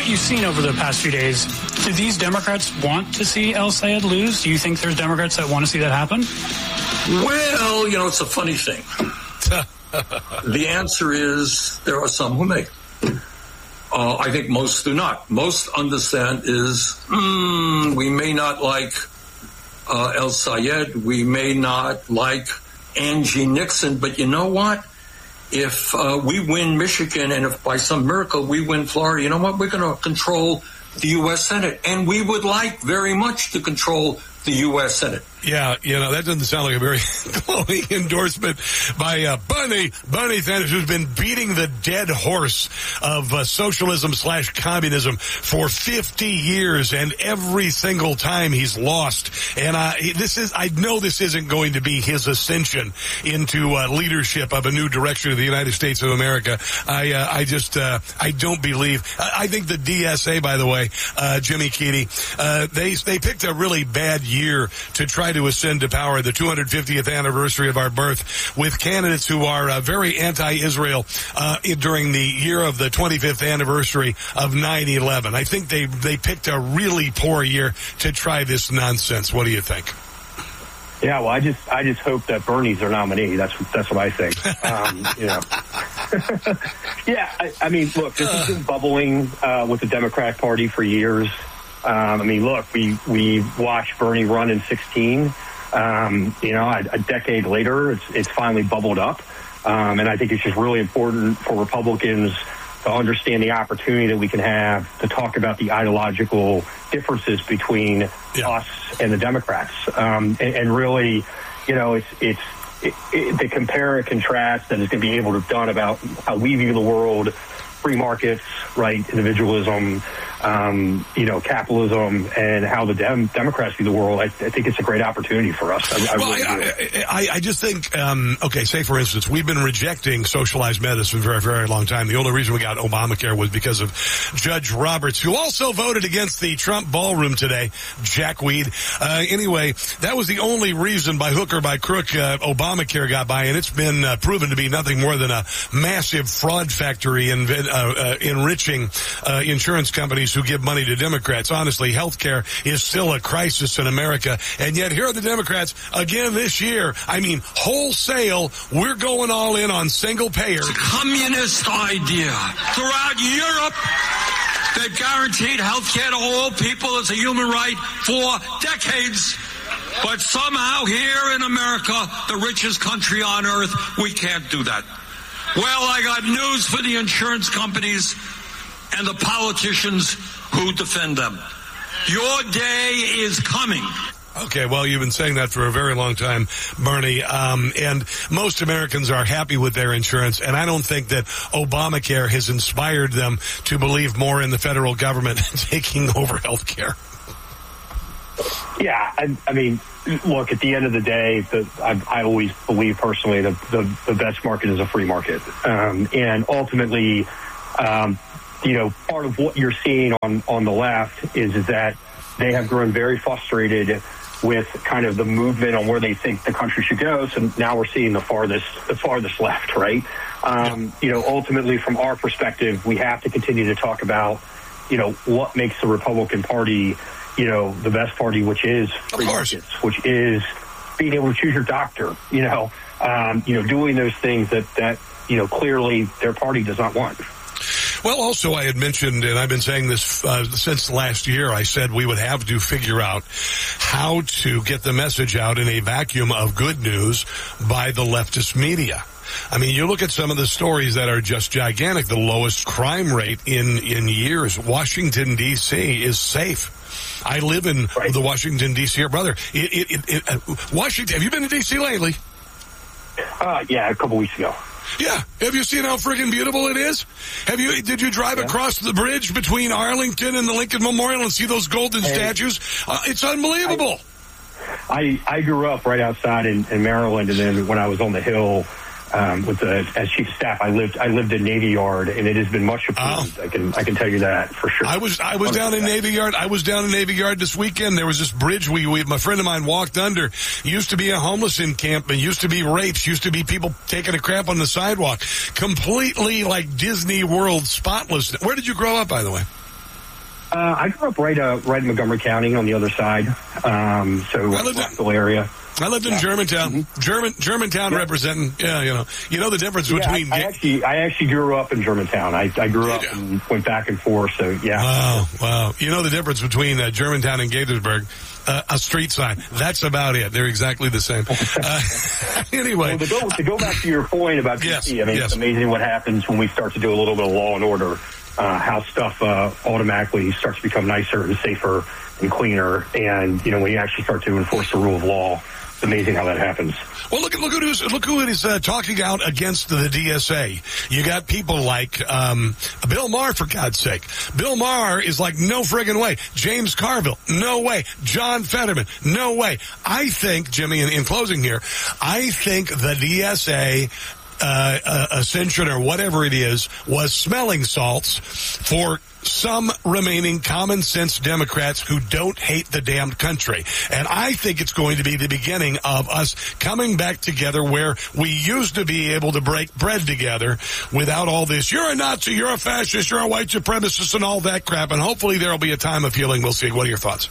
what you've seen over the past few days, do these Democrats want to see El Sayed lose? Do you think there's Democrats that want to see that happen? Well, it's a funny thing. The answer is there are some who may. I think most do not. Most understand is we may not like El Sayed. We may not like Angie Nixon. But you know what? If we win Michigan and if by some miracle we win Florida, you know what? We're going to control the U.S. Senate. And we would like very much to control the U.S. Senate. Yeah, that doesn't sound like a very glowing endorsement by Bernie Sanders, who's been beating the dead horse of socialism/communism for 50 years, and every single time he's lost. And I know this isn't going to be his ascension into leadership of a new direction of the United States of America. I don't believe. I think the DSA, by the way, Jimmy Keady, they picked a really bad year to try to ascend to power, the 250th anniversary of our birth, with candidates who are very anti-Israel during the year of the 25th anniversary of 9/11. I think they picked a really poor year to try this nonsense. What do you think? Yeah, well, I just hope that Bernie's their nominee. That's what I think. Yeah, I mean, look, this has been bubbling with the Democratic Party for years. Look, we watched Bernie run in 2016. A decade later, it's finally bubbled up. And I think it's just really important for Republicans to understand the opportunity that we can have to talk about the ideological differences between us and the Democrats. And really, it's the compare and contrast that is going to be able to be done about how we view the world, free markets, right, individualism, capitalism, and how the Democrats view the world. I think it's a great opportunity for us. I just think, say for instance, we've been rejecting socialized medicine for a very, very long time. The only reason we got Obamacare was because of Judge Roberts, who also voted against the Trump ballroom today, jackweed. Anyway, that was the only reason by hook or by crook Obamacare got by, and it's been proven to be nothing more than a massive fraud factory enriching insurance companies who give money to Democrats. Honestly, healthcare is still a crisis in America, and yet here are the Democrats again this year. I mean, wholesale, we're going all in on single payer. It's a communist idea. Throughout Europe, they've guaranteed healthcare to all people as a human right for decades. But somehow here in America, the richest country on earth, we can't do that. Well, I got news for the insurance companies and the politicians who defend them. Your day is coming. Okay, well, you've been saying that for a very long time, Bernie, and most Americans are happy with their insurance, and I don't think that Obamacare has inspired them to believe more in the federal government taking over health care. Yeah, I mean, look, at the end of the day, I always believe personally that the best market is a free market. And ultimately, part of what you're seeing on the left is that they have grown very frustrated with kind of the movement on where they think the country should go. So now we're seeing the farthest left, right? Ultimately, from our perspective, we have to continue to talk about, what makes the Republican Party, the best party, which is free markets, which is being able to choose your doctor, doing those things that clearly their party does not want. Well, also, I had mentioned, and I've been saying this since last year, I said we would have to figure out how to get the message out in a vacuum of good news by the leftist media. I mean, you look at some of the stories that are just gigantic. The lowest crime rate in years. Washington, D.C. is safe. I live in the Washington, D.C. brother. Washington, have you been to D.C. lately? Yeah, a couple weeks ago. Yeah. Have you seen how friggin' beautiful it is? Did you drive across the bridge between Arlington and the Lincoln Memorial and see those golden statues? It's unbelievable. I grew up right outside in Maryland, and then when I was on the Hill as chief of staff, I lived in Navy Yard, and it has been much improved. I can tell you that for sure. I was down in Navy Yard. I was down in Navy Yard this weekend. There was this bridge my friend of mine walked under. It used to be a homeless encampment. Used to be rapes. Used to be people taking a crap on the sidewalk. Completely like Disney World spotless. Where did you grow up, by the way? I grew up right in Montgomery County on the other side, so Rockville area. I lived in Germantown. Mm-hmm. Germantown representing. Yeah, you know the difference between. I actually grew up in Germantown. I grew up and went back and forth. So yeah. Wow. You know the difference between Germantown and Gaithersburg. A street sign. That's about it. They're exactly the same. Anyway. Well, to go back to your point about DC, it's amazing what happens when we start to do a little bit of law and order, how stuff automatically starts to become nicer and safer and cleaner. And, when you actually start to enforce the rule of law, it's amazing how that happens. Well, look who is talking out against the DSA. You got people like Bill Maher, for God's sake. Bill Maher is like, no friggin' way. James Carville, no way. John Fetterman, no way. I think, Jimmy, in closing here, I think the DSA ascension or whatever it is was smelling salts for some remaining common sense Democrats who don't hate the damned country. And I think it's going to be the beginning of us coming back together where we used to be able to break bread together without all this, you're a Nazi, you're a fascist, you're a white supremacist and all that crap. And hopefully there'll be a time of healing. We'll see. What are your thoughts?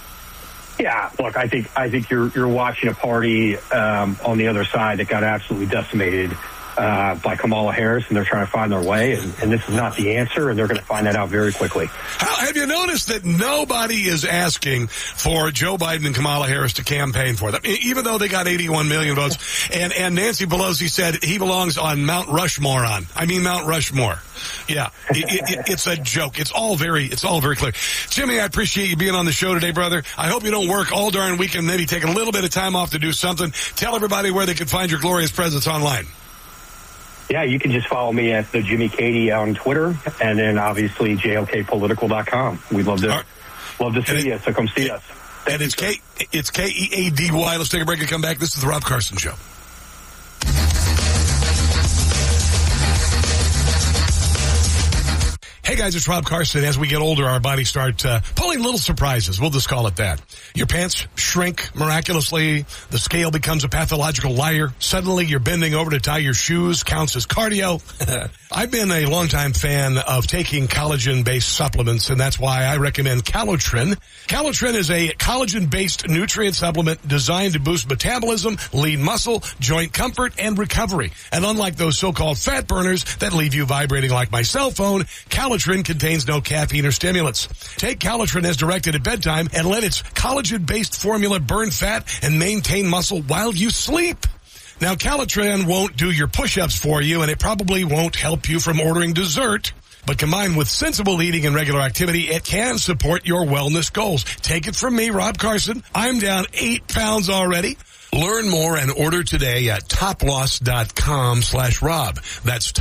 Yeah, look, I think you're watching a party on the other side that got absolutely decimated by Kamala Harris, and they're trying to find their way, and this is not the answer, and they're going to find that out very quickly. Have you noticed that nobody is asking for Joe Biden and Kamala Harris to campaign for them, even though they got 81 million votes, and Nancy Pelosi said he belongs on Mount Rushmore Mount Rushmore. Yeah, it's a joke. It's all very clear. Jimmy, I appreciate you being on the show today, brother. I hope you don't work all darn weekend, maybe take a little bit of time off to do something. Tell everybody where they can find your glorious presence online. Yeah, you can just follow me at the Jimmy Cady on Twitter, and then obviously JLKpolitical.com. We'd love to see you, so come see us. And it's Keady. Let's take a break and come back. This is the Rob Carson Show. Hey guys, it's Rob Carson. As we get older, our bodies start pulling little surprises. We'll just call it that. Your pants shrink miraculously. The scale becomes a pathological liar. Suddenly you're bending over to tie your shoes. Counts as cardio. I've been a longtime fan of taking collagen-based supplements, and that's why I recommend Calotren. Calotren is a collagen-based nutrient supplement designed to boost metabolism, lean muscle, joint comfort, and recovery. And unlike those so-called fat burners that leave you vibrating like my cell phone, Calotren contains no caffeine or stimulants. Take Calotren as directed at bedtime and let its collagen-based formula burn fat and maintain muscle while you sleep. Now, Calotren won't do your push-ups for you, and it probably won't help you from ordering dessert. But combined with sensible eating and regular activity, it can support your wellness goals. Take it from me, Rob Carson. I'm down 8 pounds already. Learn more and order today at toploss.com/Rob. That's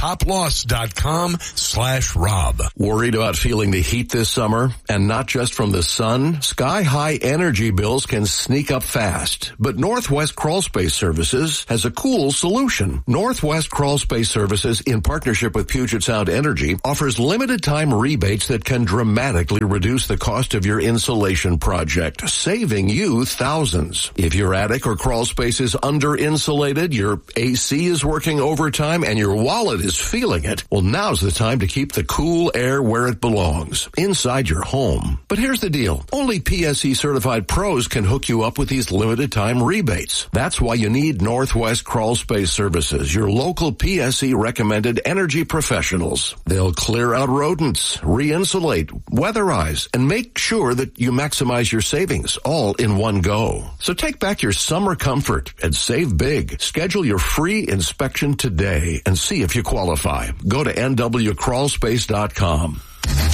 toploss.com/Rob. Worried about feeling the heat this summer? And not just from the sun? Sky-high energy bills can sneak up fast. But Northwest Crawl Space Services has a cool solution. Northwest Crawl Space Services, in partnership with Puget Sound Energy, offers limited-time rebates that can dramatically reduce the cost of your insulation project, saving you thousands. If your attic or crawl space is under-insulated, your AC is working overtime, and your wallet is feeling it, well, now's the time to keep the cool air where it belongs, inside your home. But here's the deal. Only PSE-certified pros can hook you up with these limited-time rebates. That's why you need Northwest Crawl Space Services, your local PSE-recommended energy professionals. They'll clear out rodents, re-insulate, weatherize, and make sure that you maximize your savings all in one go. So take back your summer comfort and save big. Schedule your free inspection today and see if you qualify. Go to nwcrawlspace.com.